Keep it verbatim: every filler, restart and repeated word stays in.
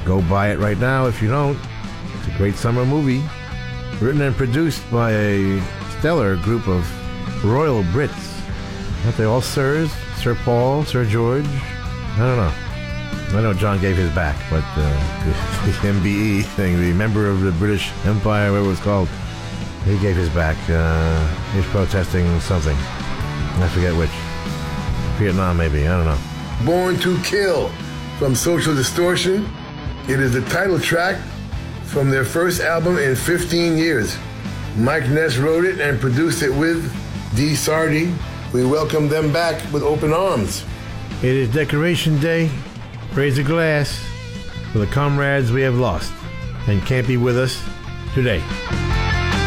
Go buy it right now if you don't. It's a great summer movie. Written and produced by a stellar group of royal Brits. Aren't they all sirs? Sir Paul, Sir George? I don't know. I know John gave his back, but uh, the, the M B E thing, the member of the British Empire, whatever it was called, he gave his back. Uh, he was protesting something. I forget which. Vietnam, maybe. I don't know. Born to Kill from Social Distortion. It is the title track from their first album in fifteen years. Mike Ness wrote it and produced it with Dee Sardy. We welcome them back with open arms. It is Decoration Day. Raise a glass for the comrades we have lost and can't be with us today.